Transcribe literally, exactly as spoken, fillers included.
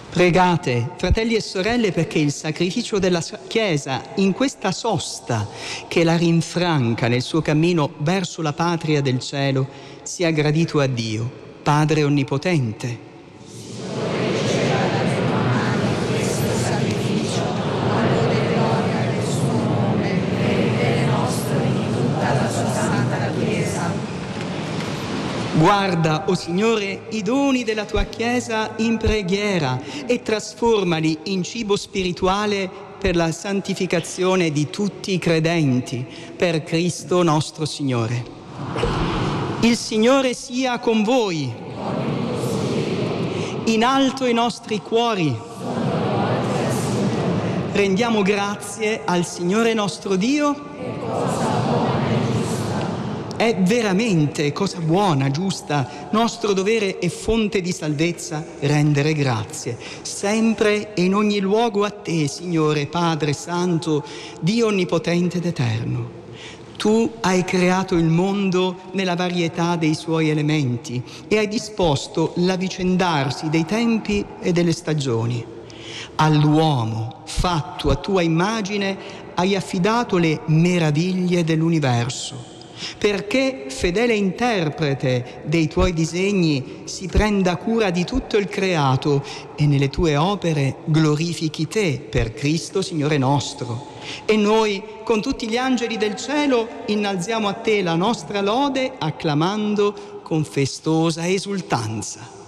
Pregate, fratelli e sorelle, perché il sacrificio della Chiesa in questa sosta che la rinfranca nel suo cammino verso la patria del cielo sia gradito a Dio, Padre Onnipotente. Guarda, o oh Signore, i doni della tua Chiesa in preghiera e trasformali in cibo spirituale per la santificazione di tutti i credenti, per Cristo nostro Signore. Il Signore sia con voi. In alto i nostri cuori. Rendiamo grazie al Signore nostro Dio. È veramente cosa buona, giusta, nostro dovere e fonte di salvezza rendere grazie, sempre e in ogni luogo a te, Signore, Padre Santo, Dio Onnipotente ed Eterno. Tu hai creato il mondo nella varietà dei suoi elementi e hai disposto l'avvicendarsi dei tempi e delle stagioni. All'uomo, fatto a tua immagine, hai affidato le meraviglie dell'universo, perché, fedele interprete dei tuoi disegni, si prenda cura di tutto il creato e nelle tue opere glorifichi te per Cristo Signore nostro. E noi, con tutti gli angeli del cielo, innalziamo a te la nostra lode, acclamando con festosa esultanza.